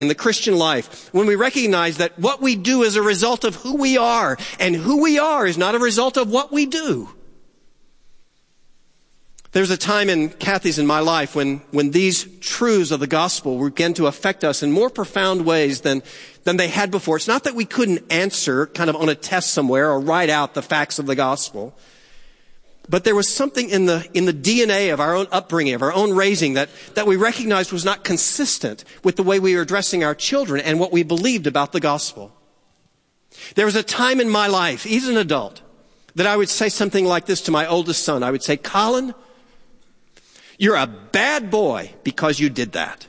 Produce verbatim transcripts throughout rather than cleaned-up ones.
in the Christian life, when we recognize that what we do is a result of who we are, and who we are is not a result of what we do. There's a time in Kathy's and my life when, when these truths of the gospel began to affect us in more profound ways than, than they had before. It's not that we couldn't answer kind of on a test somewhere or write out the facts of the gospel. But there was something in the, in the D N A of our own upbringing, of our own raising that, that we recognized was not consistent with the way we were addressing our children and what we believed about the gospel. There was a time in my life, as an adult, that I would say something like this to my oldest son. I would say, Colin, you're a bad boy because you did that.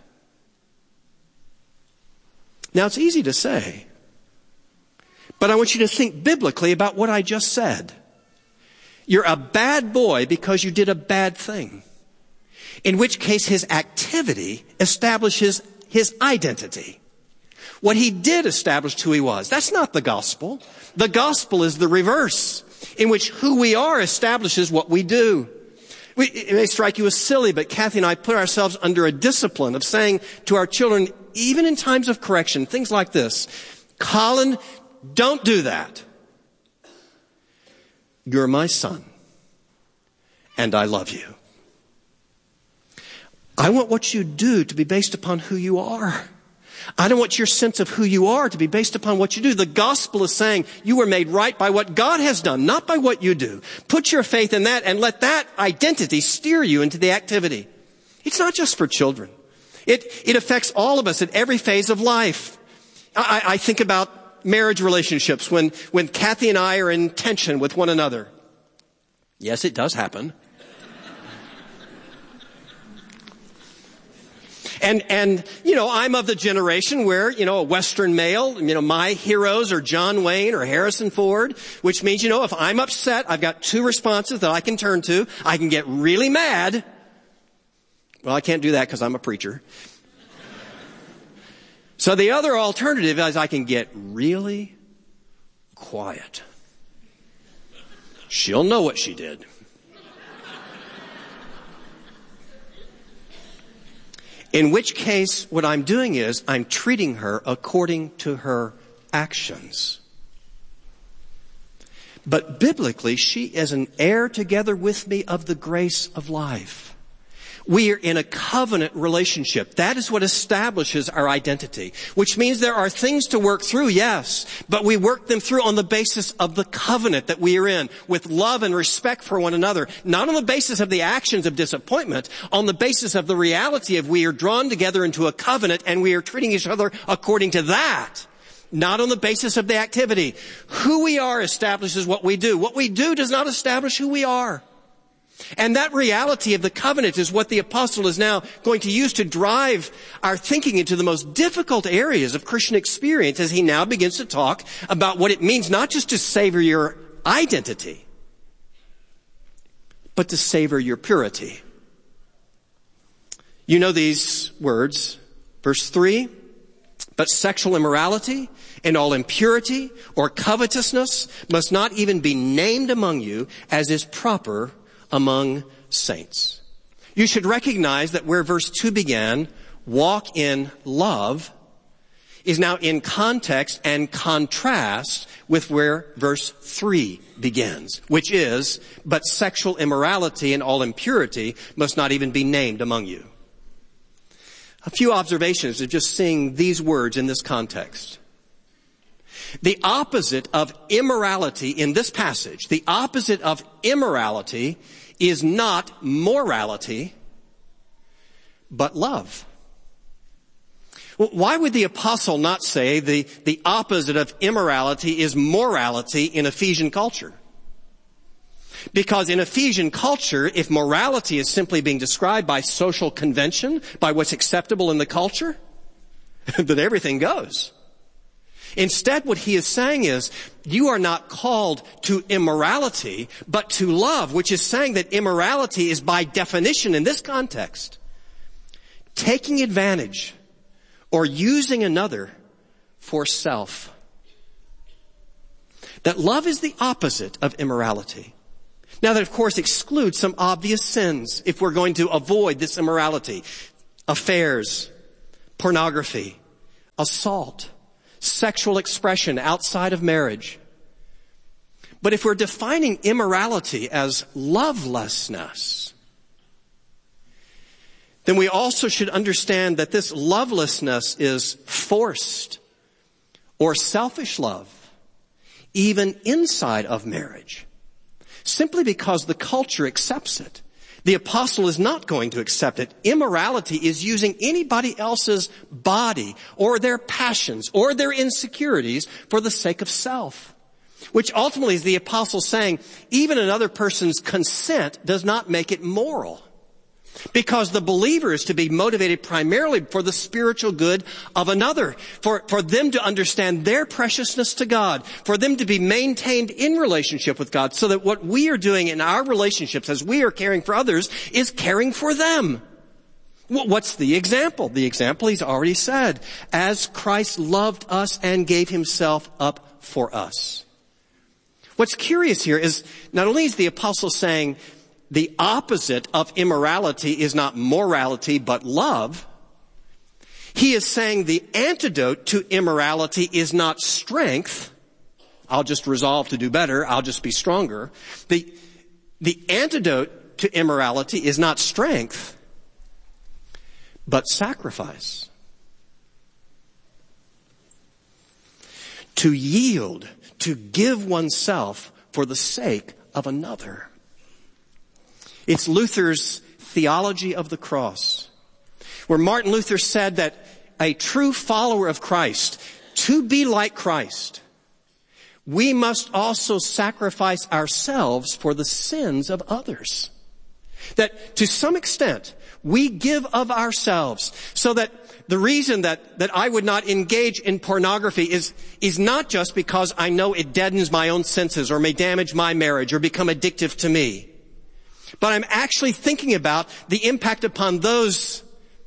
Now, it's easy to say, but I want you to think biblically about what I just said. You're a bad boy because you did a bad thing. In which case his activity establishes his identity. What he did established who he was. That's not the gospel. The gospel is the reverse, in which who we are establishes what we do. We, it may strike you as silly, but Kathy and I put ourselves under a discipline of saying to our children, even in times of correction, things like this, Colin, don't do that. You're my son, and I love you. I want what you do to be based upon who you are. I don't want your sense of who you are to be based upon what you do. The gospel is saying you were made right by what God has done, not by what you do. Put your faith in that and let that identity steer you into the activity. It's not just for children. It, it affects all of us at every phase of life. I, I think about marriage relationships, when, when Kathy and I are in tension with one another. Yes, it does happen. And, and, you know, I'm of the generation where, you know, a Western male, you know, my heroes are John Wayne or Harrison Ford, which means, you know, if I'm upset, I've got two responses that I can turn to. I can get really mad. Well, I can't do that because I'm a preacher. So the other alternative is I can get really quiet. She'll know what she did. In which case, what I'm doing is I'm treating her according to her actions. But biblically, she is an heir together with me of the grace of life. We are in a covenant relationship. That is what establishes our identity, which means there are things to work through, yes, but we work them through on the basis of the covenant that we are in, with love and respect for one another, not on the basis of the actions of disappointment, on the basis of the reality of we are drawn together into a covenant and we are treating each other according to that, not on the basis of the activity. Who we are establishes what we do. What we do does not establish who we are. And that reality of the covenant is what the apostle is now going to use to drive our thinking into the most difficult areas of Christian experience as he now begins to talk about what it means not just to savor your identity, but to savor your purity. You know these words, verse three, but sexual immorality and all impurity or covetousness must not even be named among you, as is proper among saints. You should recognize that where verse two began, walk in love, is now in context and contrast with where verse three begins, which is, but sexual immorality and all impurity must not even be named among you. A few observations of just seeing these words in this context. The opposite of immorality in this passage, the opposite of immorality is not morality, but love. Well, why would the apostle not say the, the opposite of immorality is morality in Ephesian culture? Because in Ephesian culture, if morality is simply being described by social convention, by what's acceptable in the culture, then everything goes. Instead, what he is saying is, you are not called to immorality, but to love, which is saying that immorality is by definition in this context, taking advantage or using another for self. That love is the opposite of immorality. Now that, of course, excludes some obvious sins if we're going to avoid this immorality. Affairs, pornography, assault, sexual expression outside of marriage. But if we're defining immorality as lovelessness, then we also should understand that this lovelessness is forced or selfish love, even inside of marriage, simply because the culture accepts it. The apostle is not going to accept it. Immorality is using anybody else's body or their passions or their insecurities for the sake of self, which ultimately is the apostle saying even another person's consent does not make it moral. Because the believer is to be motivated primarily for the spiritual good of another, for, for them to understand their preciousness to God, for them to be maintained in relationship with God, so that what we are doing in our relationships as we are caring for others is caring for them. What's the example? The example he's already said, as Christ loved us and gave himself up for us. What's curious here is not only is the apostle saying the opposite of immorality is not morality, but love. He is saying the antidote to immorality is not strength. I'll just resolve to do better. I'll just be stronger. The, the antidote to immorality is not strength, but sacrifice. To yield, to give oneself for the sake of another. It's Luther's theology of the cross, where Martin Luther said that a true follower of Christ, to be like Christ, we must also sacrifice ourselves for the sins of others. That to some extent, we give of ourselves, so that the reason that, that I would not engage in pornography is, is not just because I know it deadens my own senses or may damage my marriage or become addictive to me. But I'm actually thinking about the impact upon those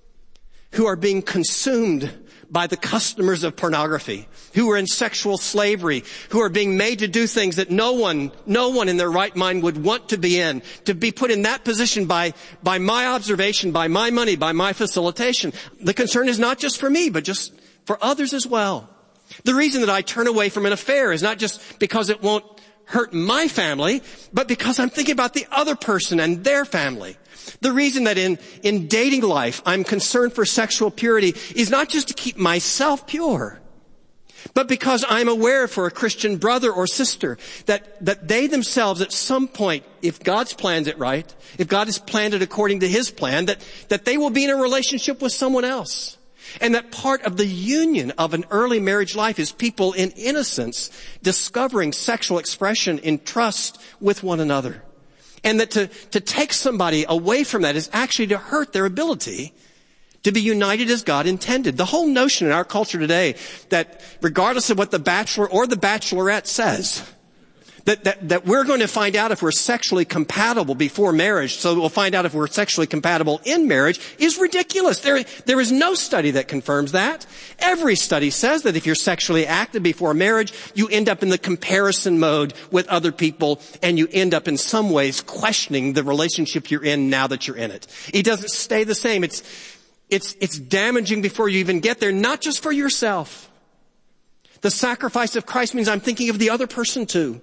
who are being consumed by the customers of pornography, who are in sexual slavery, who are being made to do things that no one, no one in their right mind would want to be in, to be put in that position by, by my observation, by my money, by my facilitation. The concern is not just for me, but just for others as well. The reason that I turn away from an affair is not just because it won't hurt my family, but because I'm thinking about the other person and their family. The reason that in, in dating life I'm concerned for sexual purity is not just to keep myself pure, but because I'm aware for a Christian brother or sister that, that they themselves at some point, if God's planned it right, if God has planned it according to his plan, that, that they will be in a relationship with someone else. And that part of the union of an early marriage life is people in innocence discovering sexual expression in trust with one another. And that to, to take somebody away from that is actually to hurt their ability to be united as God intended. The whole notion in our culture today that regardless of what the bachelor or the bachelorette says, That, that, that we're going to find out if we're sexually compatible before marriage, so we'll find out if we're sexually compatible in marriage, is ridiculous. There, there is no study that confirms that. Every study says that if you're sexually active before marriage, you end up in the comparison mode with other people, and you end up in some ways questioning the relationship you're in now that you're in it. It doesn't stay the same. It's, it's, it's damaging before you even get there, not just for yourself. The sacrifice of Christ means I'm thinking of the other person too.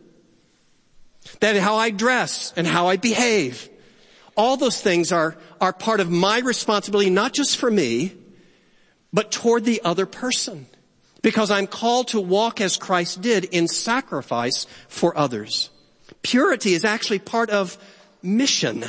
That how I dress and how I behave, all those things are, are part of my responsibility, not just for me, but toward the other person. Because I'm called to walk as Christ did in sacrifice for others. Purity is actually part of mission.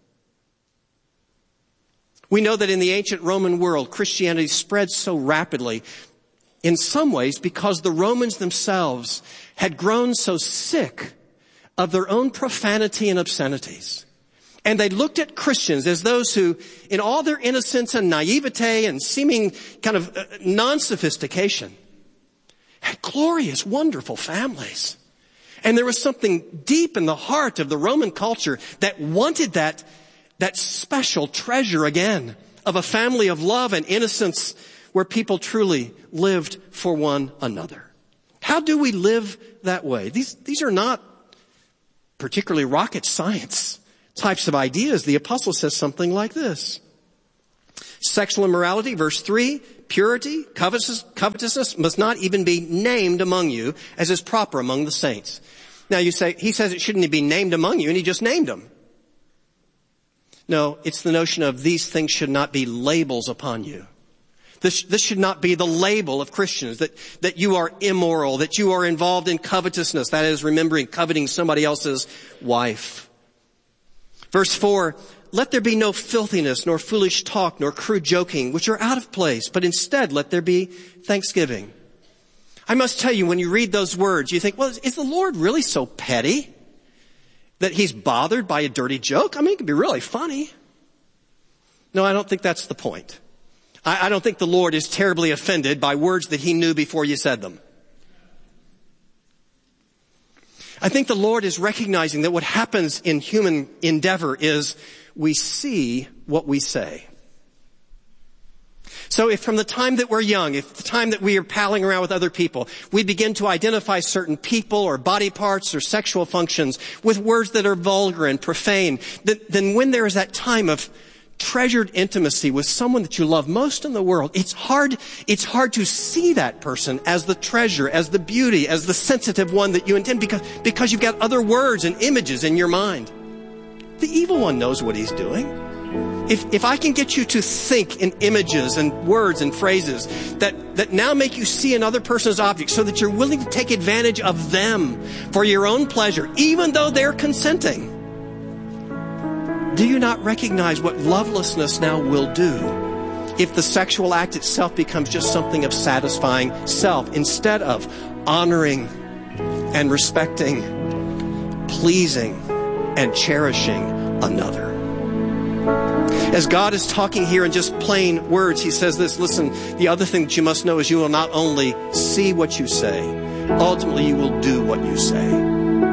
We know that in the ancient Roman world, Christianity spread so rapidly, in some ways because the Romans themselves had grown so sick of their own profanity and obscenities. And they looked at Christians as those who, in all their innocence and naivete and seeming kind of uh, non-sophistication, had glorious, wonderful families. And there was something deep in the heart of the Roman culture that wanted that, that special treasure again of a family of love and innocence where people truly lived for one another. How do we live that way? These, these are not particularly rocket science types of ideas. The apostle says something like this. Sexual immorality, verse three, purity, covetous, covetousness must not even be named among you as is proper among the saints. Now you say, he says it shouldn't be named among you, and he just named them. No, it's the notion of these things should not be labels upon you. This, this should not be the label of Christians, that, that you are immoral, that you are involved in covetousness, that is, remembering coveting somebody else's wife. Verse four, let there be no filthiness, nor foolish talk, nor crude joking, which are out of place, but instead let there be thanksgiving. I must tell you, when you read those words, you think, well, is the Lord really so petty that he's bothered by a dirty joke? I mean, it can be really funny. No, I don't think that's the point. I, I don't think the Lord is terribly offended by words that he knew before you said them. I think the Lord is recognizing that what happens in human endeavor is we see what we say. So if from the time that we're young, if the time that we are palling around with other people, we begin to identify certain people or body parts or sexual functions with words that are vulgar and profane, then, then when there is that time of treasured intimacy with someone that you love most in the world, it's hard, it's hard to see that person as the treasure, as the beauty, as the sensitive one that you intend, because, because you've got other words and images in your mind. The evil one knows what he's doing. If, if I can get you to think in images and words and phrases that, that now make you see another person's object so that you're willing to take advantage of them for your own pleasure, even though they're consenting, do you not recognize what lovelessness now will do if the sexual act itself becomes just something of satisfying self instead of honoring and respecting, pleasing and cherishing another? As God is talking here in just plain words, he says this, listen, the other thing that you must know is you will not only see what you say, ultimately you will do what you say.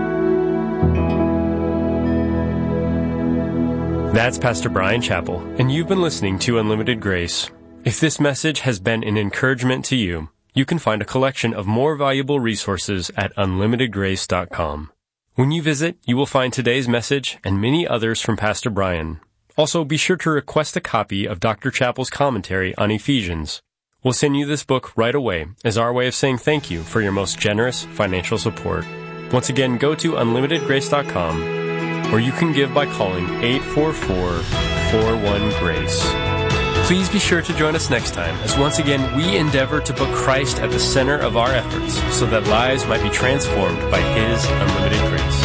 That's Pastor Brian Chappell, and you've been listening to Unlimited Grace. If this message has been an encouragement to you, you can find a collection of more valuable resources at unlimited grace dot com. When you visit, you will find today's message and many others from Pastor Brian. Also, be sure to request a copy of Doctor Chappell's commentary on Ephesians. We'll send you this book right away as our way of saying thank you for your most generous financial support. Once again, go to unlimited grace dot com, or you can give by calling eight four four, four one, GRACE. Please be sure to join us next time as once again we endeavor to put Christ at the center of our efforts so that lives might be transformed by His unlimited grace.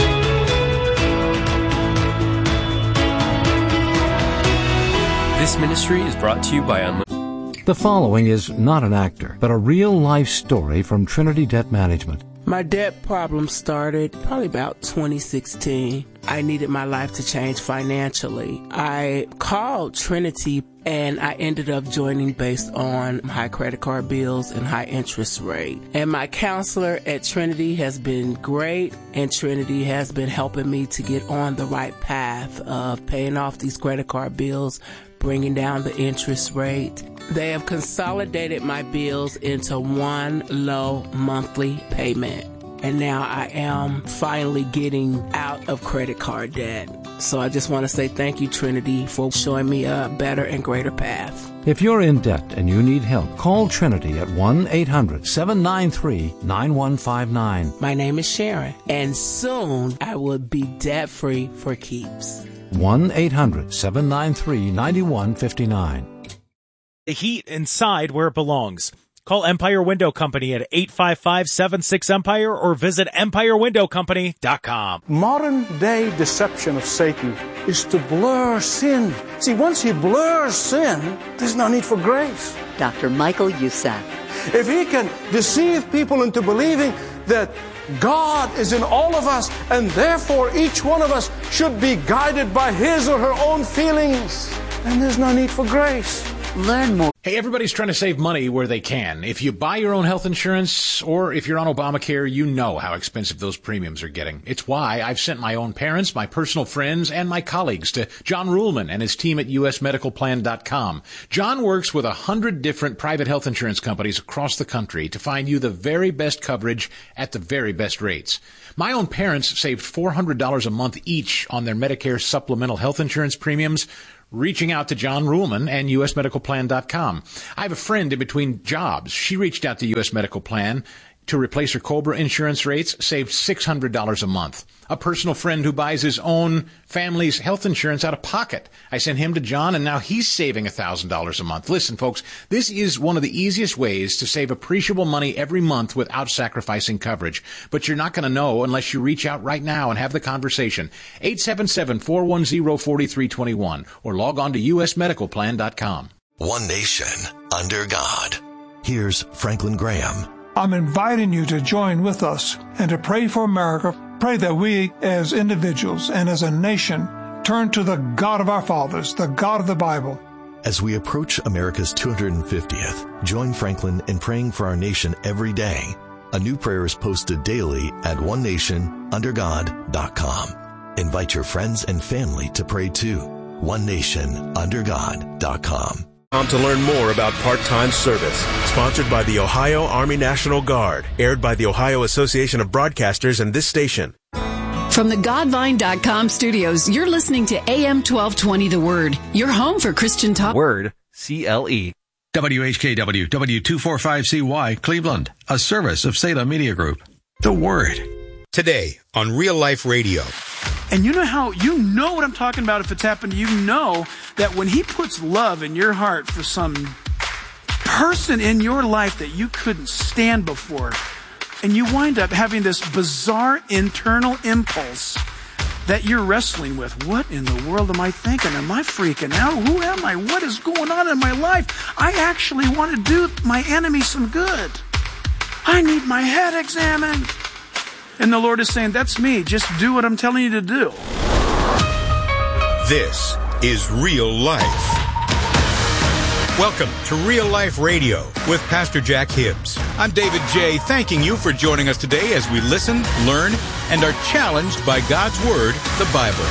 This ministry is brought to you by Unlimited. The following is not an actor, but a real-life story from Trinity Debt Management. My debt problem started probably about twenty sixteen. I needed my life to change financially. I called Trinity and I ended up joining based on high credit card bills and high interest rate. And my counselor at Trinity has been great, and Trinity has been helping me to get on the right path of paying off these credit card bills, bringing down the interest rate. They have consolidated my bills into one low monthly payment. And now I am finally getting out of credit card debt. So I just want to say thank you, Trinity, for showing me a better and greater path. If you're in debt and you need help, call Trinity at one eight hundred, seven nine three, nine one five nine. My name is Sharon, and soon I will be debt-free for keeps. one eight hundred, seven nine three, nine one five nine. The heat inside where it belongs. Call Empire Window Company at eight five five, seven six, Empire or visit empire window company dot com. Modern day deception of Satan is to blur sin. See, once he blurs sin, there's no need for grace. Doctor Michael Youssef. If he can deceive people into believing that God is in all of us and therefore each one of us should be guided by his or her own feelings, then there's no need for grace. Learn more. Hey, everybody's trying to save money where they can. If you buy your own health insurance or if you're on Obamacare, you know how expensive those premiums are getting. It's why I've sent my own parents, my personal friends, and my colleagues to John Ruhlman and his team at U S medical plan dot com. John works with a hundred different private health insurance companies across the country to find you the very best coverage at the very best rates. My own parents saved four hundred dollars a month each on their Medicare supplemental health insurance premiums. reaching out to John Ruhlman and U S medical plan dot com. I have a friend in between jobs. She reached out to U S Medical Plan to replace her COBRA insurance rates, saved six hundred dollars a month. A personal friend who buys his own family's health insurance out of pocket. I sent him to John, and now he's saving one thousand dollars a month. Listen, folks, this is one of the easiest ways to save appreciable money every month without sacrificing coverage. But you're not going to know unless you reach out right now and have the conversation. eight seven seven, four one zero, four three two one or log on to U S medical plan dot com. One nation under God. Here's Franklin Graham. I'm inviting you to join with us and to pray for America. Pray that we as individuals and as a nation turn to the God of our fathers, the God of the Bible. As we approach America's two hundred fiftieth, join Franklin in praying for our nation every day. A new prayer is posted daily at one nation under god dot com. Invite your friends and family to pray too. one nation under god dot com. To learn more about part-time service. Sponsored by the Ohio Army National Guard. Aired by the Ohio Association of Broadcasters and this station. From the Godvine dot com studios, you're listening to A M twelve twenty The Word, your home for Christian talk. Word, C L E. W H K W, W two forty-five C Y, Cleveland, a service of Salem Media Group. The Word. Today on Real Life Radio. And you know how, you know what I'm talking about if it's happened to you. You know that when he puts love in your heart for some person in your life that you couldn't stand before, and you wind up having this bizarre internal impulse that you're wrestling with. What in the world am I thinking? Am I freaking out? Who am I? What is going on in my life? I actually want to do my enemy some good. I need my head examined. And the Lord is saying, that's me. Just do what I'm telling you to do. This is Real Life. Welcome to Real Life Radio with Pastor Jack Hibbs. I'm David J., thanking you for joining us today as we listen, learn, and are challenged by God's Word, the Bible.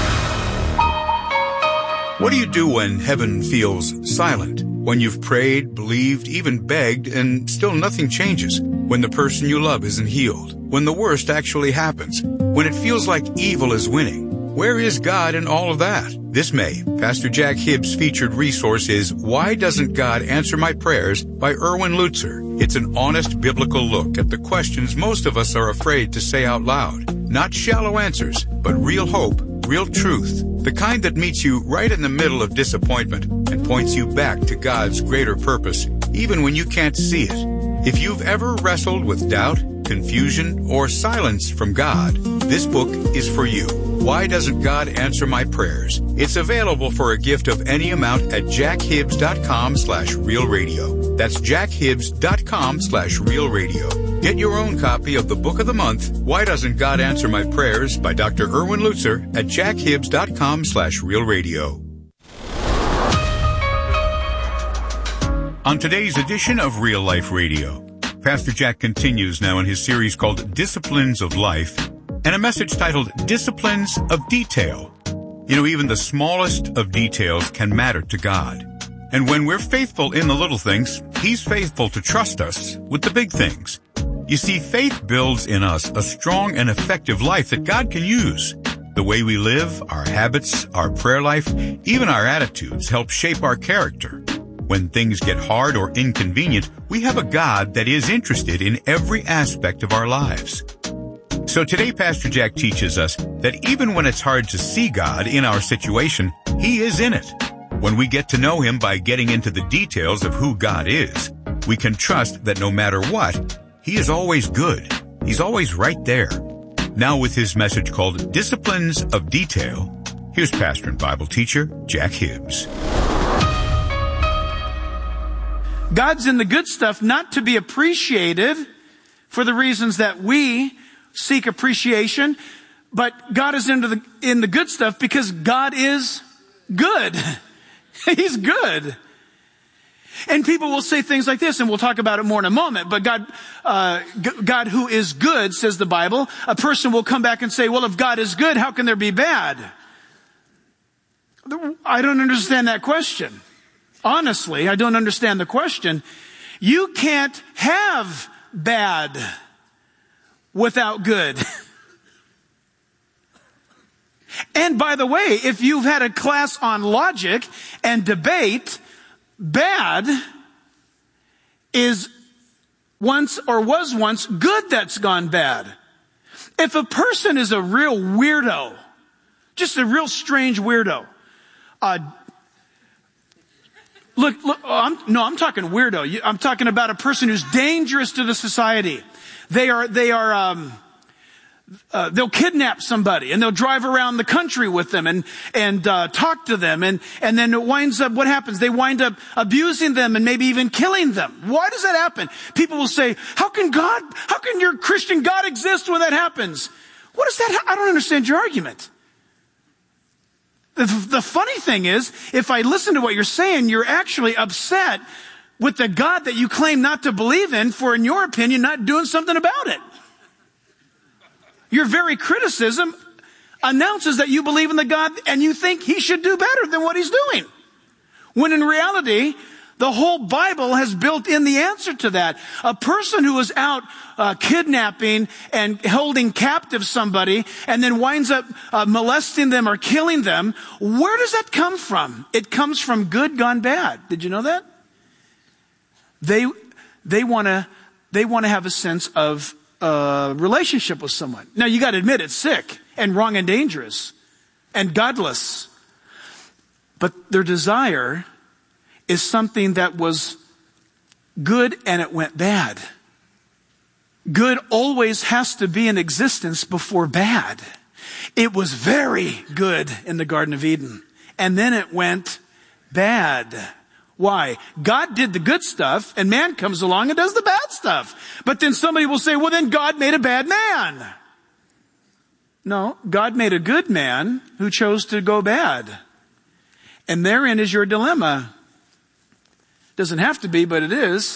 What do you do when heaven feels silent? When you've prayed, believed, even begged, and still nothing changes? When the person you love isn't healed? When the worst actually happens? When it feels like evil is winning? Where is God in all of that? This May, Pastor Jack Hibbs' featured resource is Why Doesn't God Answer My Prayers by Erwin Lutzer. It's an honest biblical look at the questions most of us are afraid to say out loud. Not shallow answers, but real hope, real truth. The kind that meets you right in the middle of disappointment and points you back to God's greater purpose, even when you can't see it. If you've ever wrestled with doubt, confusion, or silence from God, this book is for you. Why Doesn't God Answer My Prayers? It's available for a gift of any amount at jackhibbs.com slash real radio. That's jackhibbs.com slash real radio. Get your own copy of the Book of the Month, Why Doesn't God Answer My Prayers by Doctor Erwin Lutzer at jackhibbs.com slash real radio. On today's edition of Real Life Radio, Pastor Jack continues now in his series called Disciplines of Life, and a message titled Disciplines of Detail. You know, even the smallest of details can matter to God. And when we're faithful in the little things, He's faithful to trust us with the big things. You see, faith builds in us a strong and effective life that God can use. The way we live, our habits, our prayer life, even our attitudes help shape our character. When things get hard or inconvenient, we have a God that is interested in every aspect of our lives. So today, Pastor Jack teaches us that even when it's hard to see God in our situation, He is in it. When we get to know Him by getting into the details of who God is, we can trust that no matter what, He is always good. He's always right there. Now with his message called Disciplines of Detail, here's pastor and Bible teacher Jack Hibbs. God's in the good stuff not to be appreciated for the reasons that we seek appreciation, but God is into the, in the good stuff because God is good. He's good. And people will say things like this, and we'll talk about it more in a moment, but God, uh, G- God who is good, says the Bible, a person will come back and say, well, if God is good, how can there be bad? I don't understand that question. Honestly, I don't understand the question. You can't have bad without good. And by the way, if you've had a class on logic and debate, bad is once or was once good that's gone bad. If a person is a real weirdo, just a real strange weirdo, uh, look, look, I'm, no, I'm talking weirdo. I'm talking about a person who's dangerous to the society. They are, they are, um, Uh, they'll kidnap somebody and they'll drive around the country with them and, and, uh, talk to them. And, and then it winds up, what happens? They wind up abusing them and maybe even killing them. Why does that happen? People will say, how can God, how can your Christian God exist when that happens? What is that? I don't understand your argument. The, the funny thing is, if I listen to what you're saying, you're actually upset with the God that you claim not to believe in for, in your opinion, not doing something about it. Your very criticism announces that you believe in the God and you think he should do better than what he's doing. When in reality, the whole Bible has built in the answer to that. A person who is out uh, kidnapping and holding captive somebody and then winds up uh, molesting them or killing them, where does that come from? It comes from good gone bad. Did you know that? They, they want to, they want to have a sense of Uh, relationship with someone. Now you got to admit it's sick and wrong and dangerous and godless. But their desire is something that was good and it went bad. Good always has to be in existence before bad. It was very good in the Garden of Eden and then it went bad. Why? God did the good stuff and man comes along and does the bad stuff. But then somebody will say, well, then God made a bad man. No, God made a good man who chose to go bad. And therein is your dilemma. Doesn't have to be, but it is.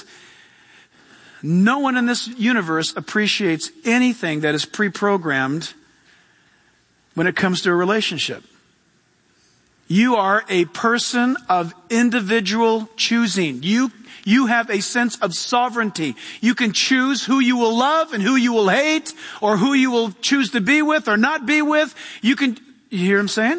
No one in this universe appreciates anything that is pre-programmed when it comes to a relationship. You are a person of individual choosing. You, you have a sense of sovereignty. You can choose who you will love and who you will hate or who you will choose to be with or not be with. You can, you hear him saying?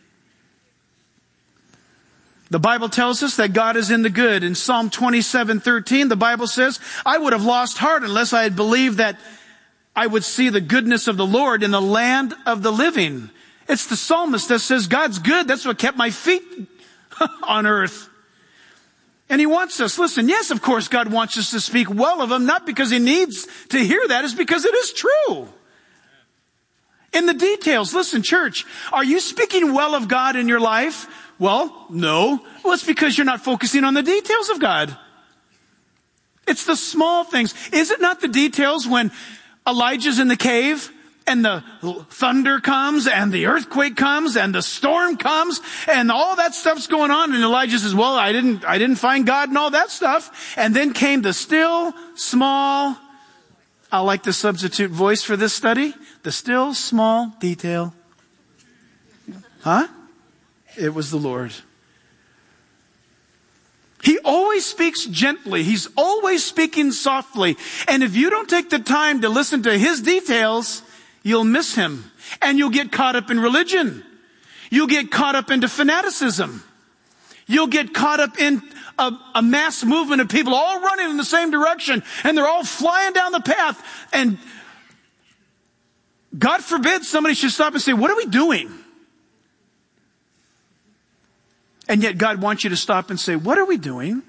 The Bible tells us that God is in the good. In Psalm twenty-seven thirteen, the Bible says, I would have lost heart unless I had believed that I would see the goodness of the Lord in the land of the living. It's the psalmist that says, God's good. That's what kept my feet on earth. And he wants us. Listen, yes, of course, God wants us to speak well of him, not because he needs to hear that. It's because it is true. In the details, listen, church, are you speaking well of God in your life? Well, no. Well, it's because you're not focusing on the details of God. It's the small things. Is it not the details when Elijah's in the cave? And the thunder comes and the earthquake comes and the storm comes and all that stuff's going on. And Elijah says, well, I didn't, I didn't find God and all that stuff. And then came the still, small, I like the substitute voice for this study, the still, small detail. Huh? It was the Lord. He always speaks gently. He's always speaking softly. And if you don't take the time to listen to his details, you'll miss him and you'll get caught up in religion. You'll get caught up into fanaticism. You'll get caught up in a, a mass movement of people all running in the same direction and they're all flying down the path. And God forbid somebody should stop and say, what are we doing? And yet God wants you to stop and say, what are we doing?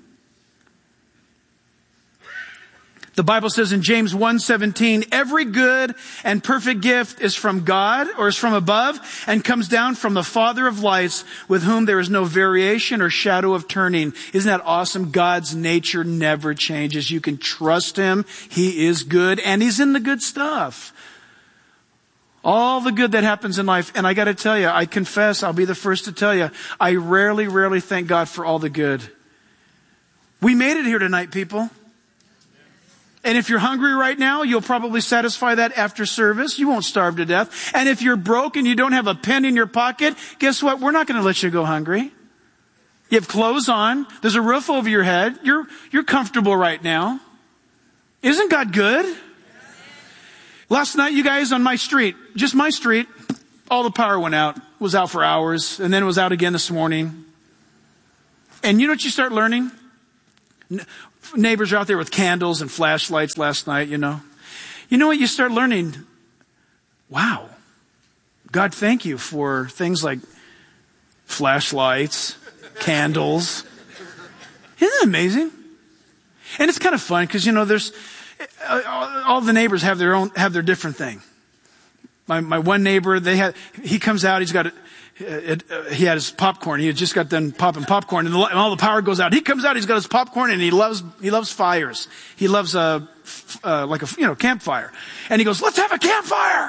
The Bible says in James one seventeen, every good and perfect gift is from God or is from above and comes down from the Father of lights with whom there is no variation or shadow of turning. Isn't that awesome? God's nature never changes. You can trust him. He is good and he's in the good stuff. All the good that happens in life. And I got to tell you, I confess, I'll be the first to tell you, I rarely, rarely thank God for all the good. We made it here tonight, people. And if you're hungry right now, you'll probably satisfy that after service. You won't starve to death. And if you're broke and you don't have a penny in your pocket, guess what? We're not going to let you go hungry. You have clothes on. There's a roof over your head. You're, you're comfortable right now. Isn't God good? Last night, you guys on my street, just my street, all the power went out, was out for hours, and then it was out again this morning. And you know what you start learning? N- neighbors are out there with candles and flashlights last night, you know. You know what you start learning? Wow. God, thank you for things like flashlights, candles. Isn't that amazing? And it's kind of fun because, you know, there's all the neighbors have their own, have their different thing. My my one neighbor, they had, he comes out, he's got, a, it, uh, he had his popcorn. He had just got done popping popcorn, and, the, and all the power goes out. He comes out, he's got his popcorn, and he loves he loves fires. He loves a uh, like a you know campfire, and he goes, "Let's have a campfire."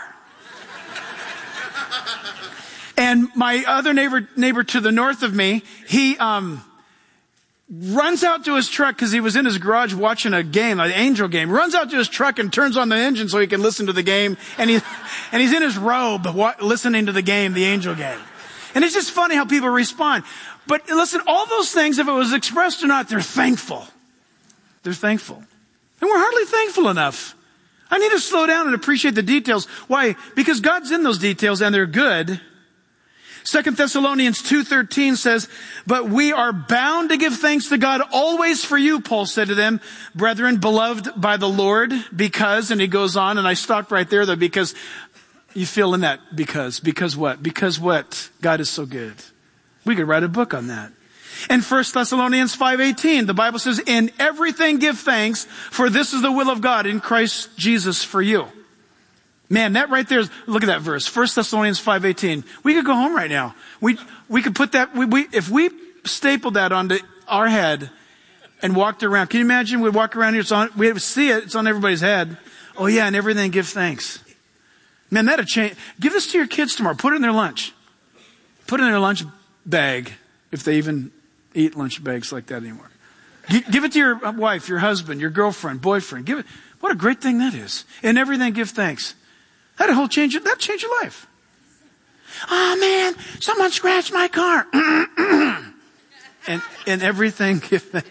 And my other neighbor neighbor to the north of me, he um. runs out to his truck because he was in his garage watching a game, an Angel game. Runs out to his truck and turns on the engine so he can listen to the game. And he, and he's in his robe wa- listening to the game, the Angel game. And it's just funny how people respond. But listen, all those things, if it was expressed or not, they're thankful. They're thankful. And we're hardly thankful enough. I need to slow down and appreciate the details. Why? Because God's in those details and they're good. Second Thessalonians two thirteen says, "But we are bound to give thanks to God always for you," Paul said to them, "brethren, beloved by the Lord, because," and he goes on, and I stopped right there though, because you feel in that because. Because what? Because what? God is so good. We could write a book on that. And First Thessalonians five eighteen, the Bible says, "In everything give thanks, for this is the will of God in Christ Jesus for you." Man, that right there is, look at that verse. First Thessalonians five eighteen. We could go home right now. We, we could put that, we, we, if we stapled that onto our head and walked around, can you imagine we'd walk around here, it's on, we see it, it's on everybody's head. Oh yeah, and everything give thanks. Man, that'd change. Give this to your kids tomorrow. Put it in their lunch. Put it in their lunch bag, if they even eat lunch bags like that anymore. Give it to your wife, your husband, your girlfriend, boyfriend. Give it. What a great thing that is. In everything give thanks. That'd whole change it. That'd change your life. Oh man, someone scratched my car. and and everything give thanks.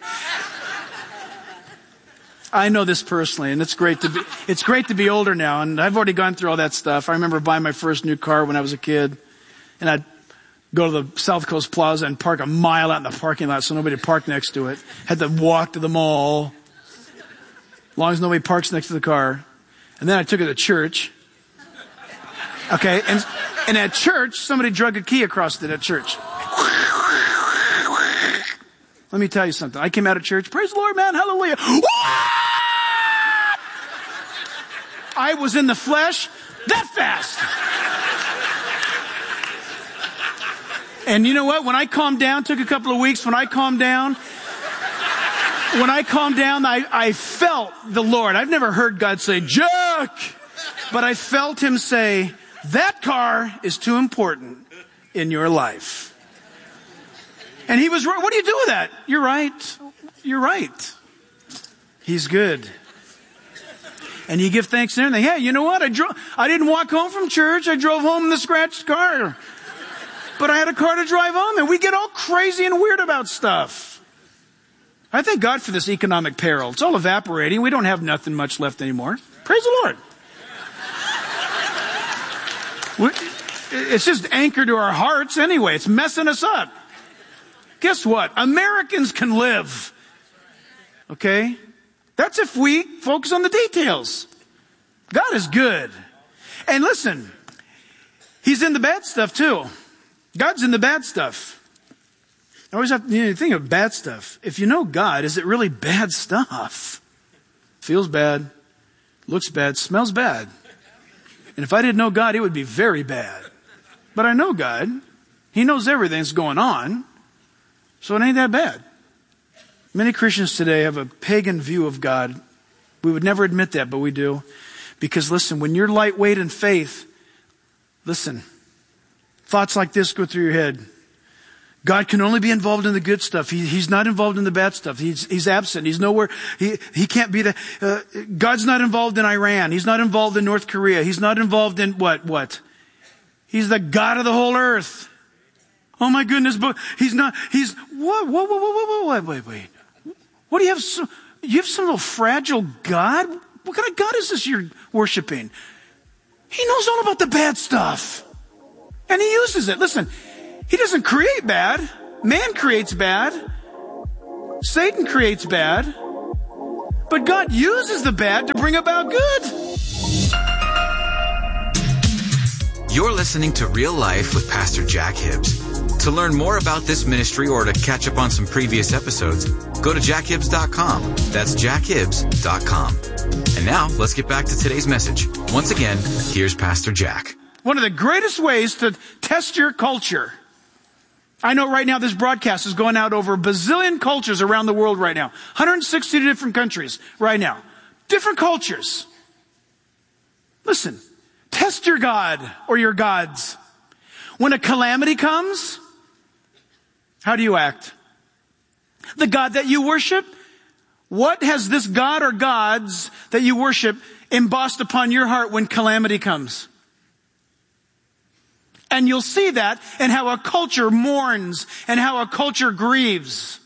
I know this personally, and it's great to be it's great to be older now, and I've already gone through all that stuff. I remember buying my first new car when I was a kid, and I'd go to the South Coast Plaza and park a mile out in the parking lot so nobody parked next to it. Had to walk to the mall. As long as nobody parks next to the car. And then I took it to church. Okay, and, and at church, somebody drug a key across it at church. Let me tell you something. I came out of church. Praise the Lord, man. Hallelujah. I was in the flesh that fast. And you know what? When I calmed down, took a couple of weeks, when I calmed down, when I calmed down, I, I felt the Lord. I've never heard God say, "Jack," but I felt him say, "That car is too important in your life." And he was right. What do you do with that? You're right. You're right. He's good. And you give thanks and everything. Hey, you know what? I drove, I didn't walk home from church. I drove home in the scratched car. But I had a car to drive home, and we get all crazy and weird about stuff. I thank God for this economic peril. It's all evaporating. We don't have nothing much left anymore. Praise the Lord. It's just anchored to our hearts anyway. It's messing us up. Guess what? Americans can live. Okay? That's if we focus on the details. God is good. And listen, he's in the bad stuff too. God's in the bad stuff. I always have to you know, think of bad stuff. If you know God, is it really bad stuff? Feels bad, looks bad, smells bad. And if I didn't know God, it would be very bad. But I know God. He knows everything that's going on. So it ain't that bad. Many Christians today have a pagan view of God. We would never admit that, but we do. Because listen, when you're lightweight in faith, listen, thoughts like this go through your head. God can only be involved in the good stuff. He, he's not involved in the bad stuff. He's, he's absent. He's nowhere. He, he can't be the, uh, God's not involved in Iran. He's not involved in North Korea. He's not involved in what, what? He's the God of the whole earth. Oh my goodness, but he's not, he's, what, what, what, what, what, wait, wait, wait. What do you have? So, you have some little fragile God? What kind of God is this you're worshiping? He knows all about the bad stuff. And he uses it. Listen, he doesn't create bad. Man creates bad. Satan creates bad. But God uses the bad to bring about good. You're listening to Real Life with Pastor Jack Hibbs. To learn more about this ministry or to catch up on some previous episodes, go to jack hibbs dot com. That's jack hibbs dot com. And now, let's get back to today's message. Once again, here's Pastor Jack. One of the greatest ways to test your culture. I know right now this broadcast is going out over a bazillion cultures around the world right now. one hundred sixty different countries right now. Different cultures. Listen, test your God or your gods. When a calamity comes, how do you act? The God that you worship, what has this God or gods that you worship embossed upon your heart when calamity comes? And you'll see that in how a culture mourns and how a culture grieves.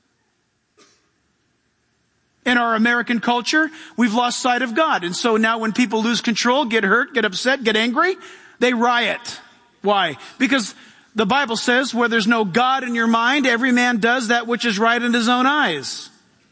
In our American culture, we've lost sight of God. And so now when people lose control, get hurt, get upset, get angry, they riot. Why? Because the Bible says where there's no God in your mind, every man does that which is right in his own eyes.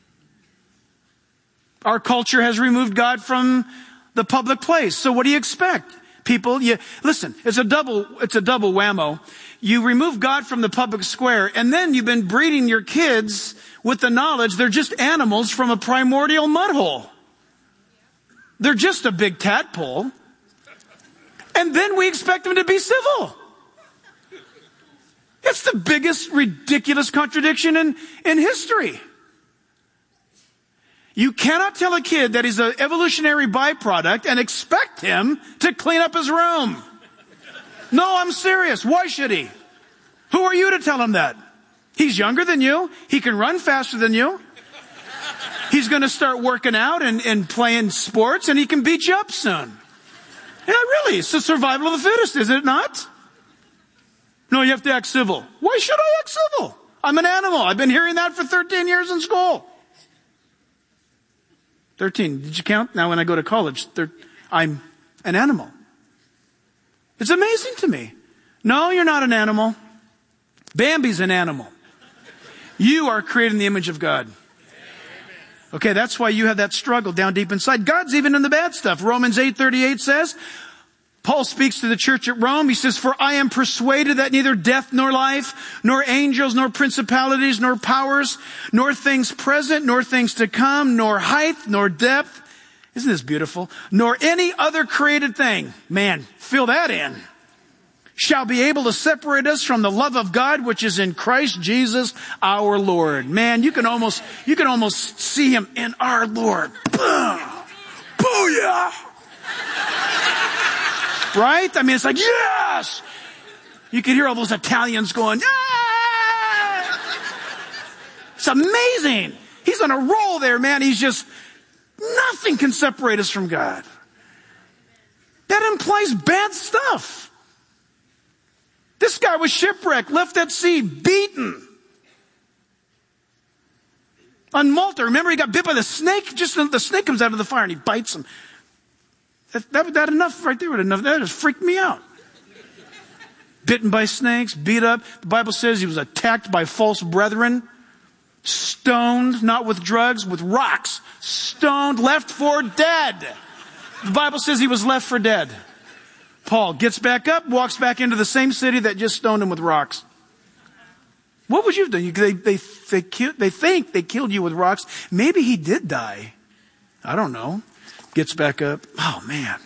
Our culture has removed God from the public place. So what do you expect? People, you, listen, it's a double, it's a double whammo. You remove God from the public square, and then you've been breeding your kids with the knowledge they're just animals from a primordial mud hole. They're just a big tadpole. And then we expect them to be civil. It's the biggest ridiculous contradiction in, in history. You cannot tell a kid that he's an evolutionary byproduct and expect him to clean up his room. No, I'm serious. Why should he? Who are you to tell him that? He's younger than you. He can run faster than you. He's going to start working out and, and playing sports, and he can beat you up soon. Yeah, really. It's the survival of the fittest, is it not? No, you have to act civil. Why should I act civil? I'm an animal. I've been hearing that for thirteen years in school. thirteen. Did you count? Now when I go to college, I'm an animal. It's amazing to me. No, you're not an animal. Bambi's an animal. You are created in the image of God. Okay, that's why you have that struggle down deep inside. God's even in the bad stuff. Romans eight thirty-eight says, Paul speaks to the church at Rome. He says, for I am persuaded that neither death nor life, nor angels, nor principalities, nor powers, nor things present, nor things to come, nor height, nor depth. Isn't this beautiful? Nor any other created thing. Man, fill that in. Shall be able to separate us from the love of God, which is in Christ Jesus our Lord. Man, you can almost, you can almost see him in our Lord. Boom! Booyah! Right? I mean, it's like, yes! You can hear all those Italians going, yeah! It's amazing. He's on a roll there, man. He's just, nothing can separate us from God. That implies bad stuff. This guy was shipwrecked, left at sea, beaten. On Malta, remember he got bit by the snake? Just the snake comes out of the fire and he bites him. That, that, that enough right there would enough. That just freaked me out. Bitten by snakes, beat up. The Bible says he was attacked by false brethren. Stoned, not with drugs, with rocks. Stoned, left for dead. The Bible says he was left for dead. Paul gets back up, walks back into the same city that just stoned him with rocks. What would you have done? They, they, they, they think they killed you with rocks. Maybe he did die. I don't know. Gets back up. Oh, man.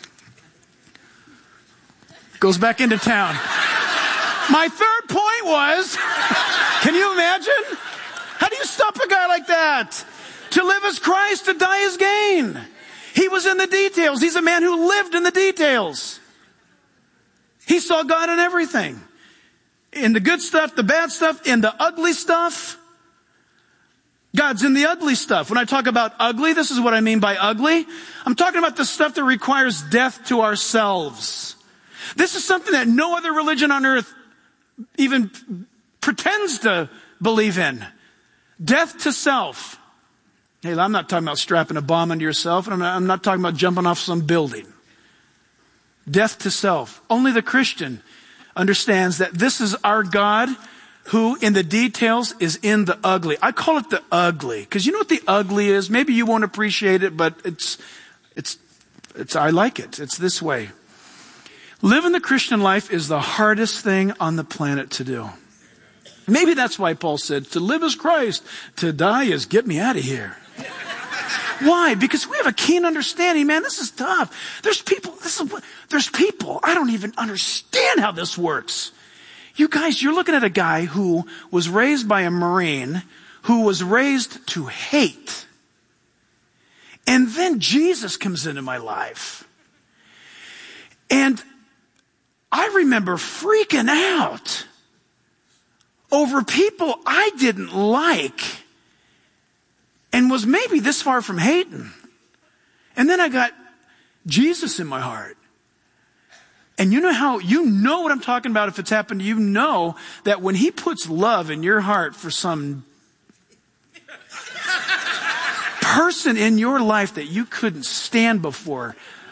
Goes back into town. My third point was, can you imagine? How do you stop a guy like that? To live as Christ, to die as gain. He was in the details. He's a man who lived in the details. He saw God in everything. In the good stuff, the bad stuff, in the ugly stuff. God's in the ugly stuff. When I talk about ugly, this is what I mean by ugly. I'm talking about the stuff that requires death to ourselves. This is something that no other religion on earth even pretends to believe in. Death to self. Hey, I'm not talking about strapping a bomb into yourself, and I'm not, I'm not talking about jumping off some building. Death to self. Only the Christian understands that this is our God who in the details is in the ugly. I call it the ugly because you know what the ugly is? Maybe you won't appreciate it, but it's, it's, it's, I like it. It's this way. Living the Christian life is the hardest thing on the planet to do. Maybe that's why Paul said, to live is Christ, to die is get me out of here. Why? Because we have a keen understanding, man, this is tough. There's people, this is, there's people, I don't even understand how this works. You guys, you're looking at a guy who was raised by a Marine, who was raised to hate. And then Jesus comes into my life. And I remember freaking out over people I didn't like and was maybe this far from hating. And then I got Jesus in my heart. And you know how, you know what I'm talking about if it's happened to you. You know that when he puts love in your heart for some person in your life that you couldn't stand before,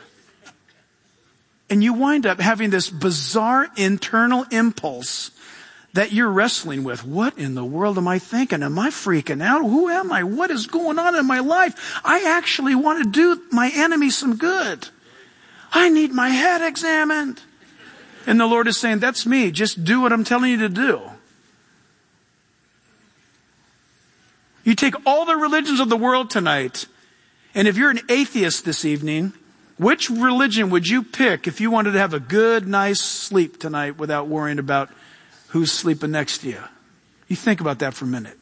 and you wind up having this bizarre internal impulse that you're wrestling with. What in the world am I thinking? Am I freaking out? Who am I? What is going on in my life? I actually want to do my enemy some good. I need my head examined. And the Lord is saying, that's me. Just do what I'm telling you to do. You take all the religions of the world tonight, and if you're an atheist this evening, which religion would you pick if you wanted to have a good, nice sleep tonight without worrying about who's sleeping next to you? You think about that for a minute.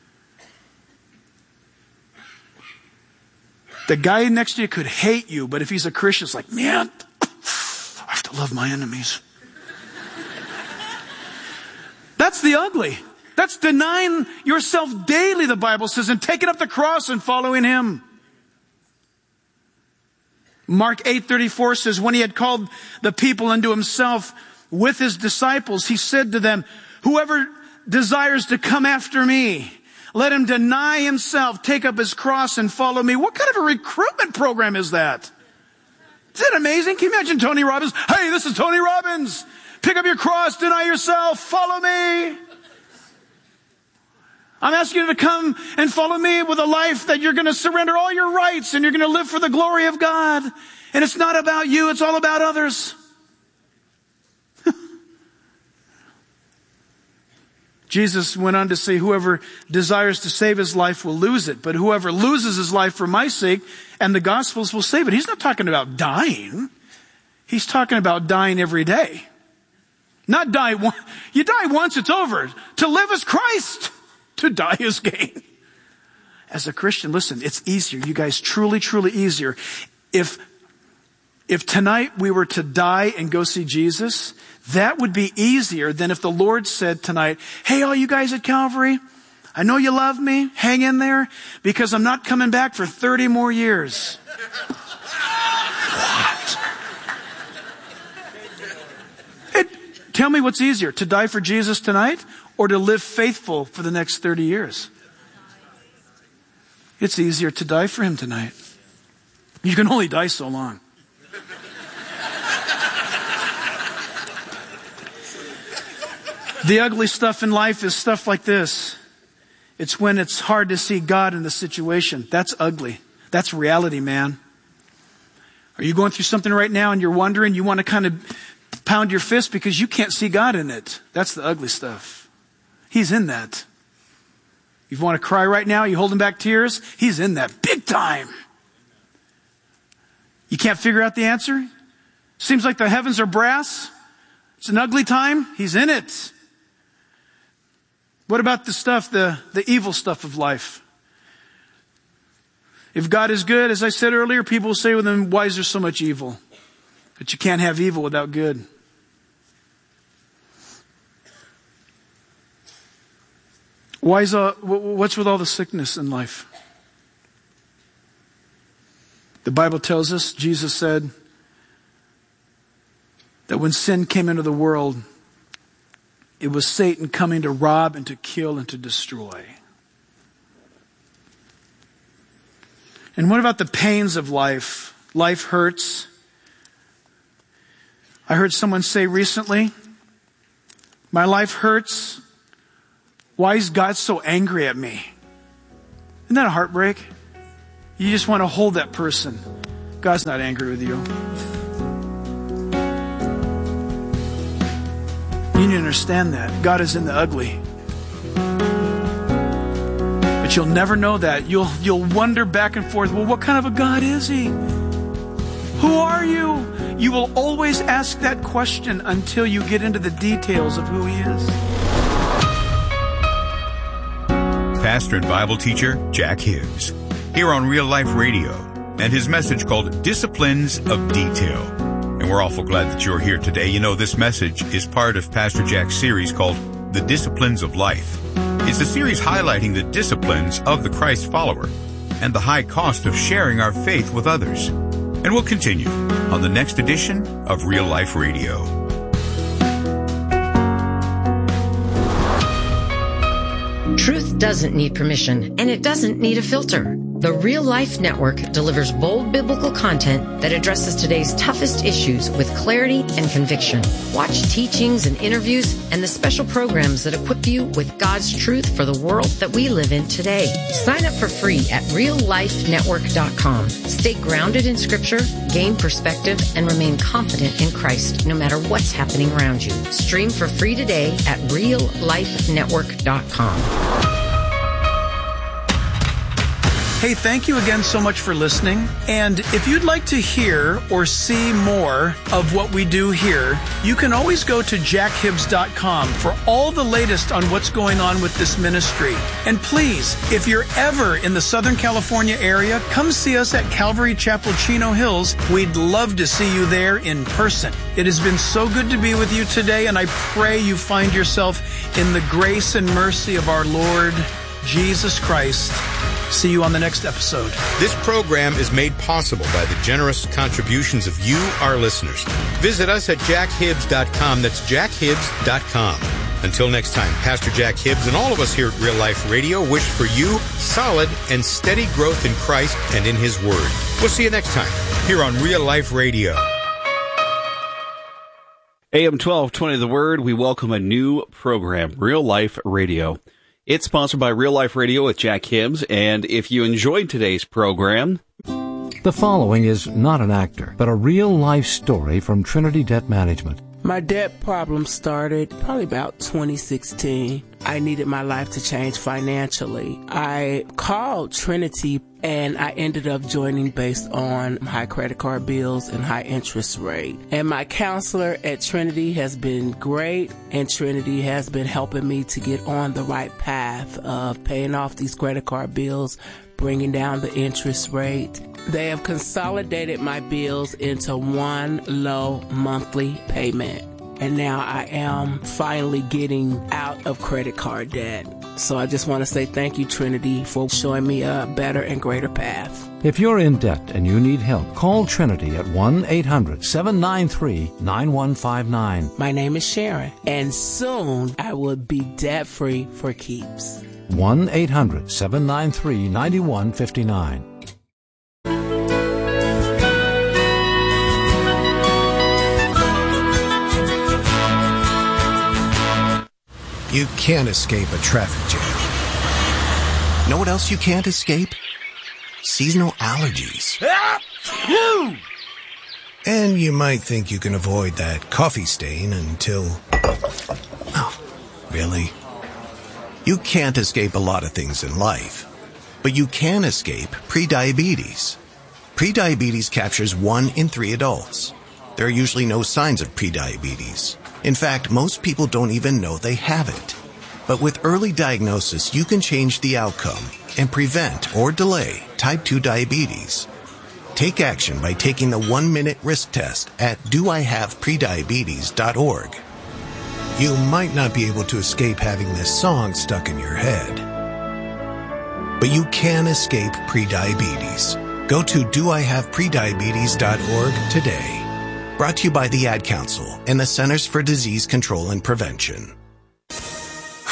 The guy next to you could hate you, but if he's a Christian, it's like, man, I have to love my enemies. That's the ugly. That's denying yourself daily, the Bible says, and taking up the cross and following him. Mark eight thirty-four says, when he had called the people unto himself with his disciples, he said to them, whoever desires to come after me, let him deny himself, take up his cross and follow me. What kind of a recruitment program is that? Isn't it amazing? Can you imagine Tony Robbins? Hey, this is Tony Robbins. Pick up your cross, deny yourself, follow me. I'm asking you to come and follow me with a life that you're going to surrender all your rights and you're going to live for the glory of God. And it's not about you, it's all about others. Jesus went on to say, whoever desires to save his life will lose it, but whoever loses his life for my sake and the gospel's will save it. He's not talking about dying. He's talking about dying every day. Not die once. You die once, it's over. To live is Christ. To die is gain. As a Christian, listen, it's easier. You guys, truly, truly easier. If, if tonight we were to die and go see Jesus, that would be easier than if the Lord said tonight, hey, all you guys at Calvary, I know you love me. Hang in there because I'm not coming back for thirty more years. What? It, tell me what's easier, to die for Jesus tonight or to live faithful for the next thirty years? It's easier to die for him tonight. You can only die so long. The ugly stuff in life is stuff like this. It's when it's hard to see God in the situation. That's ugly. That's reality, man. Are you going through something right now and you're wondering, you want to kind of pound your fist because you can't see God in it? That's the ugly stuff. He's in that. You want to cry right now, you holding back tears? He's in that big time. You can't figure out the answer? Seems like the heavens are brass. It's an ugly time. He's in it. What about the stuff, the, the evil stuff of life? If God is good, as I said earlier, people will say, well, then why is there so much evil? But you can't have evil without good. Why is all, what's with all the sickness in life? The Bible tells us, Jesus said, that when sin came into the world, it was Satan coming to rob and to kill and to destroy. And what about the pains of life? Life hurts. I heard someone say recently My life hurts. Why is God so angry at me? Isn't that a heartbreak? You just want to hold that person. God's not angry with you. You need to understand that. God is in the ugly. But you'll never know that. You'll, you'll wonder back and forth, well, what kind of a God is he? Who are you? You will always ask that question until you get into the details of who he is. Pastor and Bible teacher Jack Hibbs, here on Real Life Radio, and his message called Disciplines of Detail. And we're awful glad that you're here today. You know, this message is part of Pastor Jack's series called The Disciplines of Life. It's a series highlighting the disciplines of the Christ follower and the high cost of sharing our faith with others. And we'll continue on the next edition of Real Life Radio. Truth doesn't need permission, and it doesn't need a filter. The Real Life Network delivers bold biblical content that addresses today's toughest issues with clarity and conviction. Watch teachings and interviews and the special programs that equip you with God's truth for the world that we live in today. Sign up for free at real life network dot com. Stay grounded in Scripture, gain perspective, and remain confident in Christ no matter what's happening around you. Stream for free today at real life network dot com. Hey, thank you again so much for listening. And if you'd like to hear or see more of what we do here, you can always go to jack hibbs dot com for all the latest on what's going on with this ministry. And please, if you're ever in the Southern California area, come see us at Calvary Chapel, Chino Hills. We'd love to see you there in person. It has been so good to be with you today, and I pray you find yourself in the grace and mercy of our Lord Jesus Christ. See you on the next episode. This program is made possible by the generous contributions of you, our listeners. Visit us at jack hibbs dot com. That's jack hibbs dot com. Until next time, Pastor Jack Hibbs and all of us here at Real Life Radio wish for you solid and steady growth in Christ and in His Word. We'll see you next time here on Real Life Radio. A M twelve twenty The Word, we welcome a new program, Real Life Radio. It's sponsored by Real Life Radio with Jack Hibbs, and if you enjoyed today's program... The following is not an actor, but a real-life story from Trinity Debt Management. My debt problem started probably about twenty sixteen. I needed my life to change financially. I called Trinity and I ended up joining based on high credit card bills and high interest rate. And my counselor at Trinity has been great, and Trinity has been helping me to get on the right path of paying off these credit card bills, bringing down the interest rate. They have consolidated my bills into one low monthly payment. And now I am finally getting out of credit card debt. So I just want to say thank you, Trinity, for showing me a better and greater path. If you're in debt and you need help, call Trinity at one eight hundred seven nine three nine one five nine. My name is Sharon, and soon I will be debt-free for keeps. one eight hundred seven nine three nine one five nine. You can't escape a traffic jam. Know what else you can't escape? Seasonal allergies. And you might think you can avoid that coffee stain until... Oh, really? You can't escape a lot of things in life, but you can escape prediabetes. Prediabetes captures one in three adults. There are usually no signs of prediabetes. In fact, most people don't even know they have it. But with early diagnosis, you can change the outcome and prevent or delay type two diabetes. Take action by taking the one-minute risk test at do I have prediabetes dot org. You might not be able to escape having this song stuck in your head, but you can escape prediabetes. Go to do I have prediabetes dot org today. Brought to you by the Ad Council and the Centers for Disease Control and Prevention.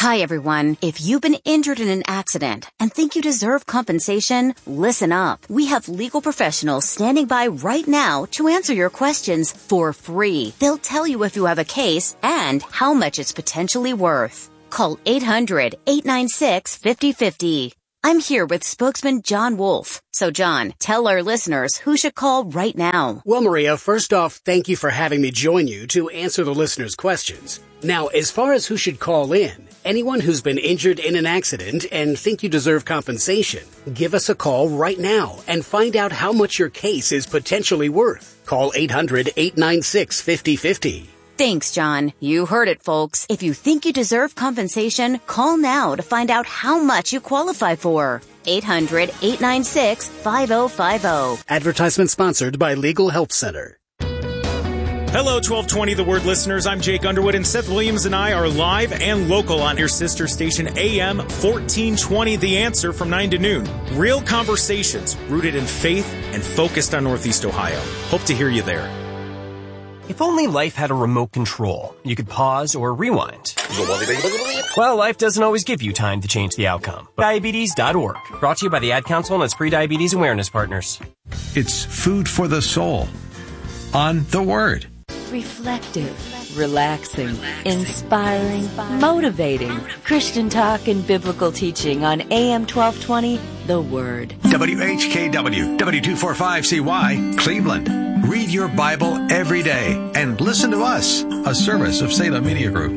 Hi, everyone. If you've been injured in an accident and think you deserve compensation, listen up. We have legal professionals standing by right now to answer your questions for free. They'll tell you if you have a case and how much it's potentially worth. Call eight hundred, eight nine six, five oh five oh. I'm here with spokesman John Wolf. So, John, tell our listeners who should call right now. Well, Maria, first off, thank you for having me join you to answer the listeners' questions. Now, as far as who should call in, anyone who's been injured in an accident and think you deserve compensation, give us a call right now and find out how much your case is potentially worth. Call eight hundred, eight nine six, five oh five oh. Thanks, John. You heard it, folks. If you think you deserve compensation, call now to find out how much you qualify for. eight hundred, eight nine six, five oh five oh. Advertisement sponsored by Legal Help Center. Hello, twelve twenty The Word listeners. I'm Jake Underwood, and Seth Williams and I are live and local on your sister station A M fourteen twenty The Answer from nine to noon. Real conversations rooted in faith and focused on Northeast Ohio. Hope to hear you there. If only life had a remote control, you could pause or rewind. Well, life doesn't always give you time to change the outcome. Diabetes dot org. Brought to you by the Ad Council and its pre-diabetes awareness partners. It's food for the soul on The Word. Reflective, relaxing, inspiring, motivating. Christian talk and biblical teaching on A M twelve twenty, The Word. W H K W, W two forty-five C Y, Cleveland. Read your Bible every day and listen to us, a service of Salem Media Group.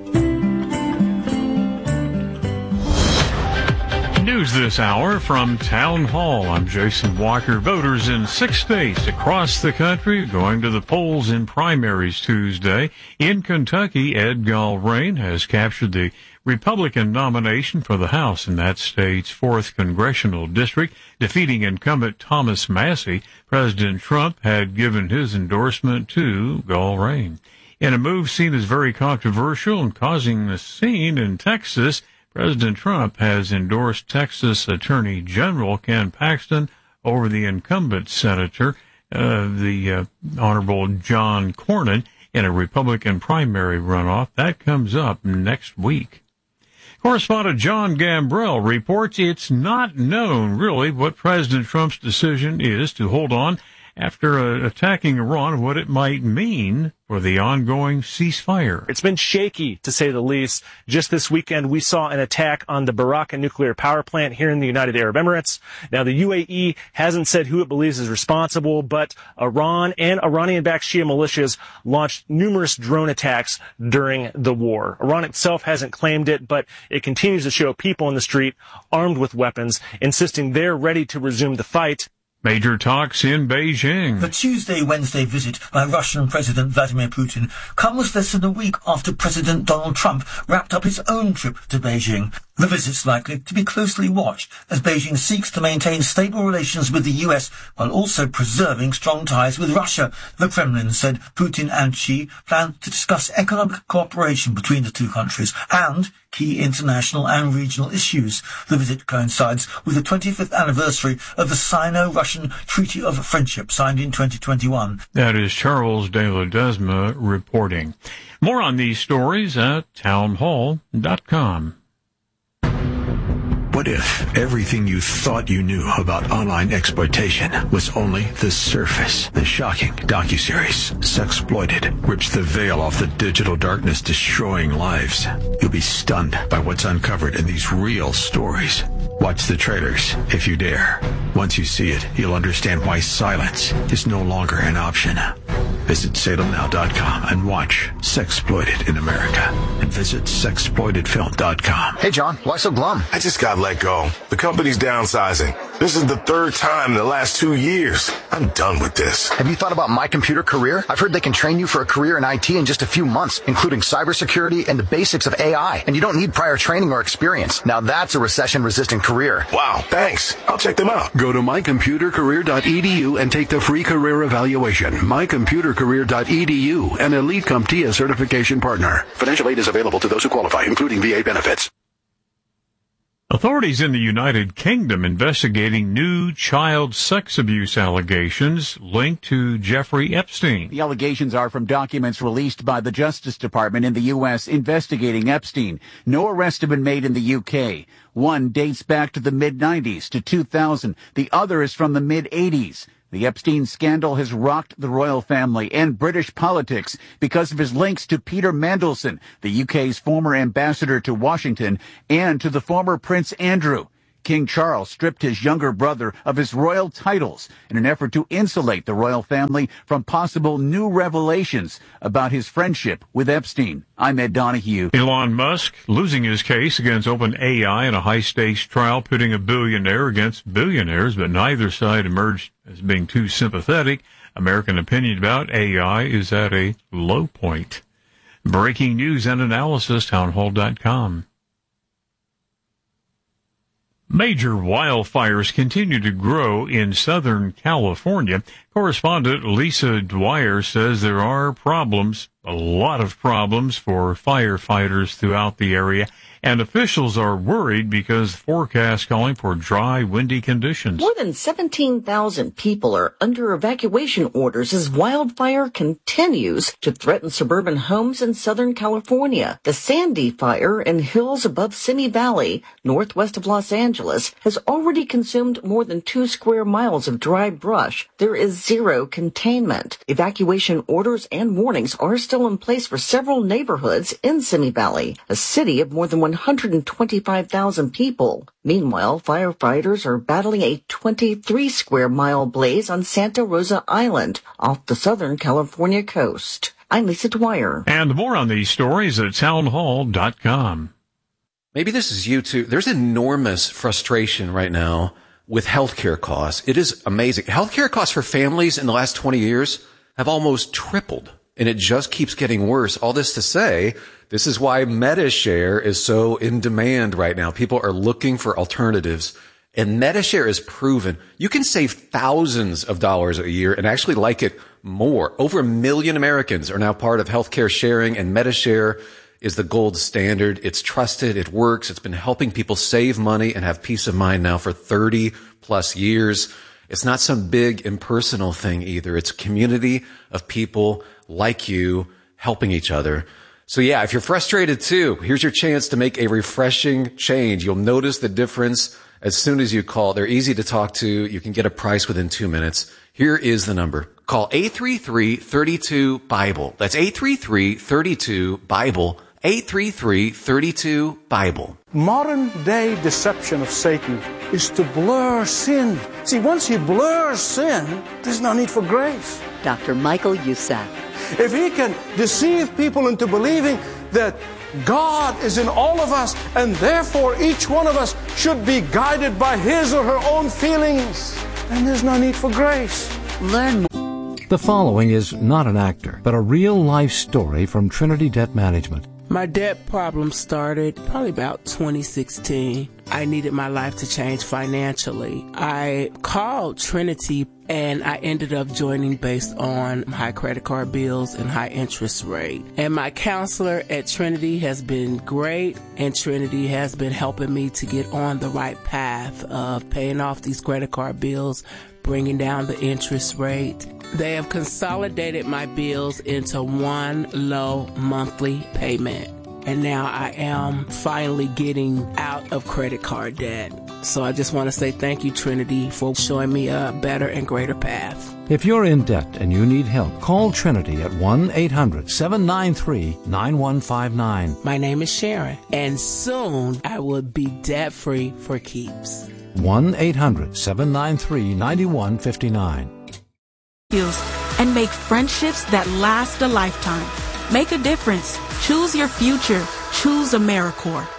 News this hour from Town Hall. I'm Jason Walker. Voters in six states across the country going to the polls in primaries Tuesday. In Kentucky, Ed Gulrain has captured the Republican nomination for the House in that state's fourth congressional district, defeating incumbent Thomas Massey. President Trump had given his endorsement to Gulrain. In a move seen as very controversial and causing a scene in Texas, President Trump has endorsed Texas Attorney General Ken Paxton over the incumbent senator, uh, the uh, Honorable John Cornyn, in a Republican primary runoff. That comes up next week. Correspondent John Gambrell reports it's not known, really, what President Trump's decision is to hold on after uh, attacking Iran, what it might mean for the ongoing ceasefire. It's been shaky, to say the least. Just this weekend, we saw an attack on the Barakah nuclear power plant here in the United Arab Emirates. Now, the U A E hasn't said who it believes is responsible, but Iran and Iranian-backed Shia militias launched numerous drone attacks during the war. Iran itself hasn't claimed it, but it continues to show people in the street armed with weapons, insisting they're ready to resume the fight. Major talks in Beijing. The Tuesday-Wednesday visit by Russian President Vladimir Putin comes less than a week after President Donald Trump wrapped up his own trip to Beijing. The visit's likely to be closely watched as Beijing seeks to maintain stable relations with the U S while also preserving strong ties with Russia. The Kremlin said Putin and Xi plan to discuss economic cooperation between the two countries and key international and regional issues. The visit coincides with the twenty-fifth anniversary of the Sino-Russian Treaty of Friendship signed in twenty twenty-one. That is Charles de Ledesma reporting. More on these stories at town hall dot com. What if everything you thought you knew about online exploitation was only the surface? The shocking docuseries, Sexploited, rips the veil off the digital darkness, destroying lives. You'll be stunned by what's uncovered in these real stories. Watch the trailers, if you dare. Once you see it, you'll understand why silence is no longer an option. Visit Salem Now dot com and watch Sexploited in America. And visit Sexploited Film dot com. Hey, John, why so glum? I just got let go. The company's downsizing. This is the third time in the last two years. I'm done with this. Have you thought about My Computer Career? I've heard they can train you for a career in I T in just a few months, including cybersecurity and the basics of A I. And you don't need prior training or experience. Now that's a recession-resistant career. Wow, thanks. I'll check them out. Go to my computer career dot e d u and take the free career evaluation. my computer career dot e d u, an Elite CompTIA certification partner. Financial aid is available to those who qualify, including V A benefits. Authorities in the United Kingdom investigating new child sex abuse allegations linked to Jeffrey Epstein. The allegations are from documents released by the Justice Department in the U S investigating Epstein. No arrests have been made in the U K. One dates back to the mid nineties to two thousand. The other is from the mid eighties. The Epstein scandal has rocked the royal family and British politics because of his links to Peter Mandelson, the U K's former ambassador to Washington, and to the former Prince Andrew. King Charles stripped his younger brother of his royal titles in an effort to insulate the royal family from possible new revelations about his friendship with Epstein. I'm Ed Donahue. Elon Musk losing his case against OpenAI in a high-stakes trial, pitting a billionaire against billionaires, but neither side emerged as being too sympathetic. American opinion about A I is at a low point. Breaking news and analysis, townhall dot com. Major wildfires continue to grow in Southern California. Correspondent Lisa Dwyer says there are problems, a lot of problems for firefighters throughout the area, and officials are worried because forecasts calling for dry, windy conditions. More than seventeen thousand people are under evacuation orders as wildfire continues to threaten suburban homes in Southern California. The Sandy Fire in hills above Simi Valley, northwest of Los Angeles, has already consumed more than two square miles of dry brush. There is zero containment. Evacuation orders and warnings are still in place for several neighborhoods in Simi Valley, a city of more than one hundred twenty-five thousand people. Meanwhile, firefighters are battling a twenty-three square mile blaze on Santa Rosa Island off the Southern California coast. I'm Lisa Dwyer. And more on these stories at townhall dot com. Maybe this is you too. There's enormous frustration right now with healthcare costs. It is amazing. Healthcare costs for families in the last twenty years have almost tripled, and it just keeps getting worse. All this to say, this is why MediShare is so in demand right now. People are looking for alternatives, and MediShare is proven you can save thousands of dollars a year and actually like it more. Over a million Americans are now part of healthcare sharing, and MediShare is the gold standard. It's trusted. It works. It's been helping people save money and have peace of mind now for thirty plus years. It's not some big impersonal thing either. It's a community of people like you helping each other. So yeah, if you're frustrated too, here's your chance to make a refreshing change. You'll notice the difference as soon as you call. They're easy to talk to. You can get a price within two minutes. Here is the number. Call eight three three, three two, BIBLE. That's eight three three, three two, BIBLE. eight three three, three two, BIBLE. Modern day deception of Satan is to blur sin. See, once you blur sin, there's no need for grace. Doctor Michael Youssef. If he can deceive people into believing that God is in all of us and therefore each one of us should be guided by his or her own feelings, then there's no need for grace. Learn more. The following is not an actor, but a real-life story from Trinity Debt Management. My debt problem started probably about twenty sixteen. I needed my life to change financially. I called Trinity and I ended up joining based on high credit card bills and high interest rate. And my counselor at Trinity has been great, and Trinity has been helping me to get on the right path of paying off these credit card bills, bringing down the interest rate. They have consolidated my bills into one low monthly payment. And now I am finally getting out of credit card debt. So I just want to say thank you, Trinity, for showing me a better and greater path. If you're in debt and you need help, call Trinity at one eight hundred, seven nine three, nine one five nine. My name is Sharon, and soon I will be debt-free for keeps. one eight hundred, seven nine three, nine one five nine. And make friendships that last a lifetime. Make a difference. Choose your future. Choose AmeriCorps.